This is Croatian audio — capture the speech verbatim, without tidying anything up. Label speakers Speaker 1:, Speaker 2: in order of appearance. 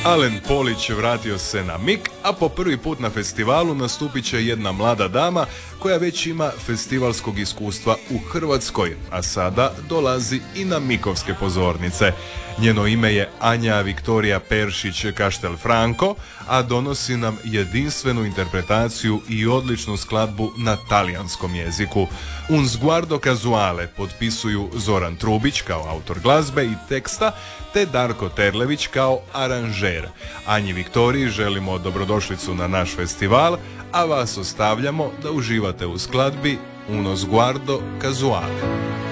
Speaker 1: Alen Polić vratio se na mik, a po prvi put na festivalu nastupit će jedna mlada dama koja već ima festivalskog iskustva u Hrvatskoj, a sada dolazi i na mikovske pozornice. Njeno ime je Anja Viktorija Peršić Castelfranco, a donosi nam jedinstvenu interpretaciju i odličnu skladbu na talijanskom jeziku. Un sguardo casuale potpisuju Zoran Trubić kao autor glazbe i teksta, te Darko Terlević kao aranžer. Anji Viktoriji želimo dobrodošlicu na naš festival, a vas ostavljamo da uživate u skladbi Uno sguardo casuale.